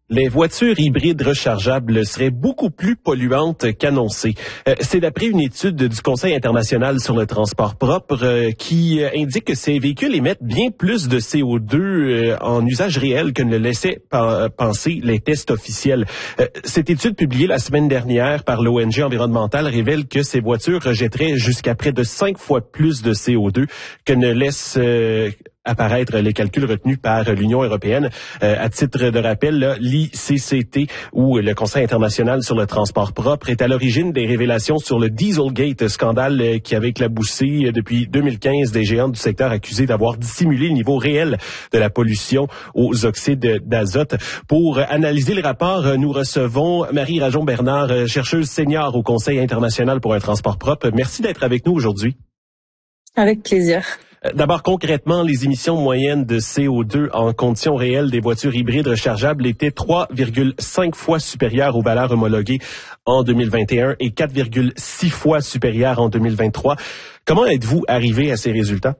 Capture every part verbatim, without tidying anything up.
Les voitures hybrides rechargeables seraient beaucoup plus polluantes qu'annoncé. Euh, c'est d'après une étude du Conseil international sur le transport propre euh, qui euh, indique que ces véhicules émettent bien plus de C O deux euh, en usage réel que ne le laissaient pa- penser les tests officiels. Euh, cette étude publiée la semaine dernière par l'O N G environnementale révèle que ces voitures rejetteraient jusqu'à près de cinq fois plus de C O deux que ne laissent euh, apparaître les calculs retenus par l'Union européenne. Euh, à titre de rappel, l'I C C T, ou le Conseil international sur le transport propre, est à l'origine des révélations sur le Dieselgate, scandale qui avait éclaboussé depuis deux mille quinze des géants du secteur accusés d'avoir dissimulé le niveau réel de la pollution aux oxydes d'azote. Pour analyser le rapport, nous recevons Marie Rajon-Bernard, chercheuse senior au Conseil international pour un transport propre. Merci d'être avec nous aujourd'hui. Avec plaisir. D'abord, concrètement, les émissions moyennes de C O deux en conditions réelles des voitures hybrides rechargeables étaient trois virgule cinq fois supérieures aux valeurs homologuées en deux mille vingt et un et quatre virgule six fois supérieures en deux mille vingt-trois. Comment êtes-vous arrivé à ces résultats?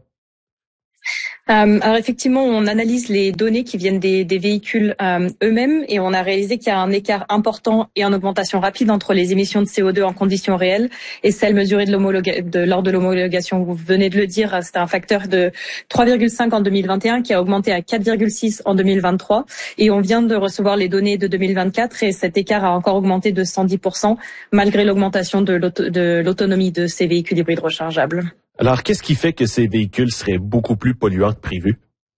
Euh, alors effectivement, on analyse les données qui viennent des, des véhicules euh, eux-mêmes et on a réalisé qu'il y a un écart important et en augmentation rapide entre les émissions de C O deux en conditions réelles et celles mesurées de l'homologa- de, lors de l'homologation. Vous venez de le dire, c'était un facteur de trois virgule cinq en deux mille vingt et un qui a augmenté à quatre virgule six en deux mille vingt-trois et on vient de recevoir les données de deux mille vingt-quatre et cet écart a encore augmenté de cent dix pour cent malgré l'augmentation de, l'auto- de l'autonomie de ces véhicules hybrides rechargeables. Alors, qu'est-ce qui fait que ces véhicules seraient beaucoup plus polluants que prévu?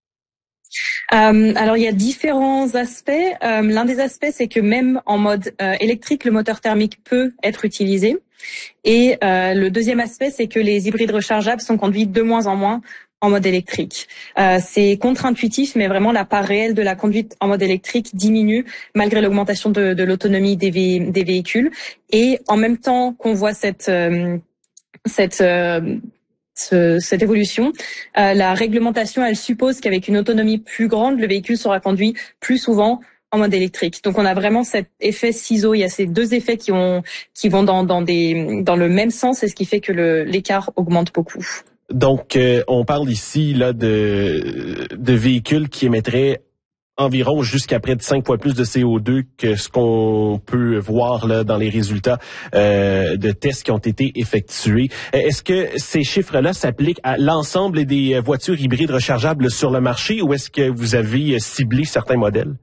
Euh, alors il y a différents aspects. Euh, l'un des aspects, c'est que même en mode euh, électrique, le moteur thermique peut être utilisé. Et euh, le deuxième aspect, c'est que les hybrides rechargeables sont conduits de moins en moins en mode électrique. Euh, c'est contre-intuitif, mais vraiment la part réelle de la conduite en mode électrique diminue malgré l'augmentation de, de l'autonomie des, vé- des véhicules. Et en même temps qu'on voit cette euh, cette euh, Ce, cette évolution, euh, la réglementation, elle suppose qu'avec une autonomie plus grande, le véhicule sera conduit plus souvent en mode électrique. Donc on a vraiment cet effet ciseau. Il y a ces deux effets qui ont qui vont dans dans des dans le même sens, et ce qui fait que le l'écart augmente beaucoup. Donc, euh, on parle ici là de de véhicules qui émettraient environ jusqu'à près de cinq fois plus de C O deux que ce qu'on peut voir là dans les résultats euh, de tests qui ont été effectués. Est-ce que ces chiffres-là s'appliquent à l'ensemble des voitures hybrides rechargeables sur le marché ou est-ce que vous avez ciblé certains modèles?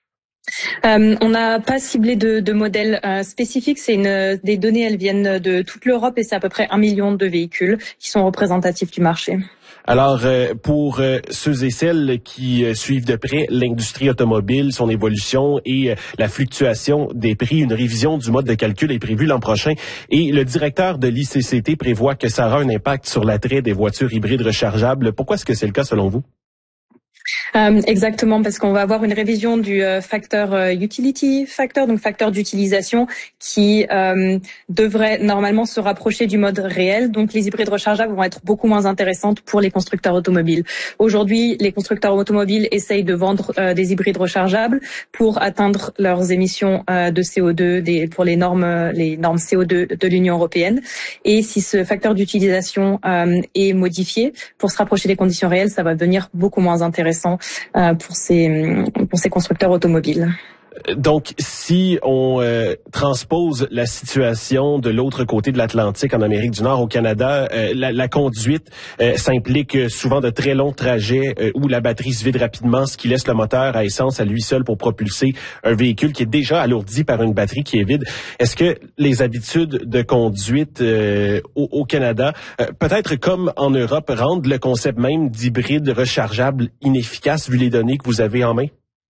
Euh, on n'a pas ciblé de, de modèles euh, spécifiques. C'est une, des données, elles viennent de toute l'Europe et c'est à peu près un million de véhicules qui sont représentatifs du marché. Alors, euh, pour euh, ceux et celles qui euh, suivent de près l'industrie automobile, son évolution et euh, la fluctuation des prix, une révision du mode de calcul est prévue l'an prochain. Et le directeur de l'I C C T prévoit que ça aura un impact sur l'attrait des voitures hybrides rechargeables. Pourquoi est-ce que c'est le cas selon vous? Euh, exactement, parce qu'on va avoir une révision du euh, facteur euh, utility factor, donc facteur d'utilisation, qui euh, devrait normalement se rapprocher du mode réel. Donc les hybrides rechargeables vont être beaucoup moins intéressantes pour les constructeurs automobiles. Aujourd'hui, les constructeurs automobiles essayent de vendre euh, des hybrides rechargeables pour atteindre leurs émissions euh, de C O deux des, pour les normes les normes C O deux de l'Union européenne. Et si ce facteur d'utilisation euh, est modifié pour se rapprocher des conditions réelles, ça va devenir beaucoup moins intéressant pour ces pour ces constructeurs automobiles. Donc, si on euh, transpose la situation de l'autre côté de l'Atlantique, en Amérique du Nord, au Canada, euh, la, la conduite euh, s'implique souvent de très longs trajets euh, où la batterie se vide rapidement, ce qui laisse le moteur à essence à lui seul pour propulser un véhicule qui est déjà alourdi par une batterie qui est vide. Est-ce que les habitudes de conduite euh, au, au Canada, euh, peut-être comme en Europe, rendent le concept même d'hybride rechargeable inefficace vu les données que vous avez en main?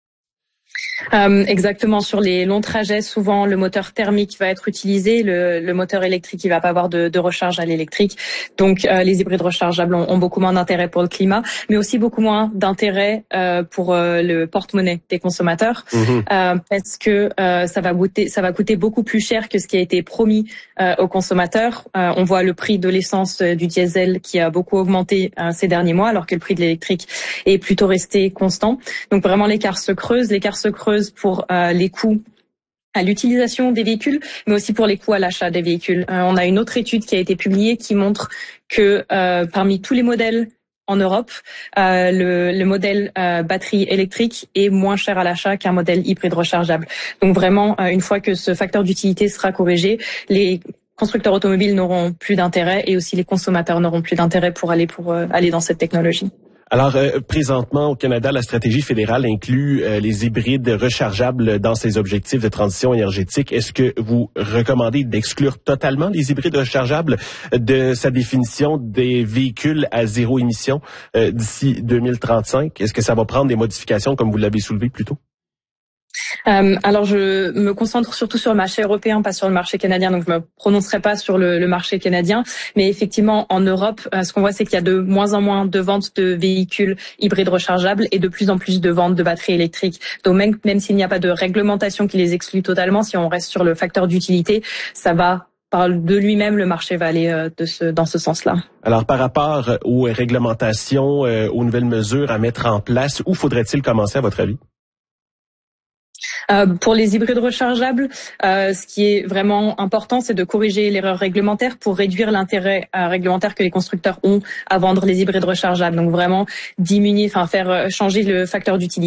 Euh, exactement, sur les longs trajets, souvent le moteur thermique va être utilisé, le, le moteur électrique, il va pas avoir de, de recharge à l'électrique. Donc euh, les hybrides rechargeables ont, ont beaucoup moins d'intérêt pour le climat, mais aussi beaucoup moins d'intérêt euh, pour euh, le porte-monnaie des consommateurs, mmh. euh, parce que euh, ça va coûter, ça va coûter beaucoup plus cher que ce qui a été promis euh, aux consommateurs. Euh, on voit le prix de l'essence euh, du diesel qui a beaucoup augmenté euh, ces derniers mois, alors que le prix de l'électrique est plutôt resté constant. Donc vraiment l'écart se creuse, l'écart se creuse pour euh, les coûts à l'utilisation des véhicules, mais aussi pour les coûts à l'achat des véhicules. Euh, on a une autre étude qui a été publiée qui montre que euh, parmi tous les modèles en Europe, euh, le, le modèle euh, batterie électrique est moins cher à l'achat qu'un modèle hybride rechargeable. Donc vraiment, euh, une fois que ce facteur d'utilité sera corrigé, les constructeurs automobiles n'auront plus d'intérêt et aussi les consommateurs n'auront plus d'intérêt pour aller pour euh, aller dans cette technologie. Alors, euh, présentement, au Canada, la stratégie fédérale inclut euh, les hybrides rechargeables dans ses objectifs de transition énergétique. Est-ce que vous recommandez d'exclure totalement les hybrides rechargeables de sa définition des véhicules à zéro émission euh, d'ici deux mille trente-cinq? Est-ce que ça va prendre des modifications, comme vous l'avez soulevé plus tôt? Euh, alors, je me concentre surtout sur le marché européen, pas sur le marché canadien, donc je me prononcerai pas sur le, le marché canadien. Mais effectivement, en Europe, euh, ce qu'on voit, c'est qu'il y a de moins en moins de ventes de véhicules hybrides rechargeables et de plus en plus de ventes de batteries électriques. Donc même, même s'il n'y a pas de réglementation qui les exclut totalement, si on reste sur le facteur d'utilité, ça va par de lui-même, le marché va aller euh, de ce, dans ce sens-là. Alors, par rapport aux réglementations, euh, aux nouvelles mesures à mettre en place, où faudrait-il commencer à votre avis? Euh, pour les hybrides rechargeables, euh, ce qui est vraiment important, c'est de corriger l'erreur réglementaire pour réduire l'intérêt euh, réglementaire que les constructeurs ont à vendre les hybrides rechargeables. Donc vraiment diminuer, enfin faire changer le facteur d'utilité.